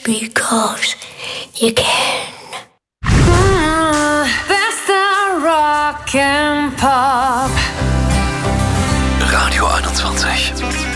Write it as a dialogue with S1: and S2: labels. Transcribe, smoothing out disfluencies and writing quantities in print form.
S1: because you can.
S2: Bester Rock and Pop.
S3: Radio 21.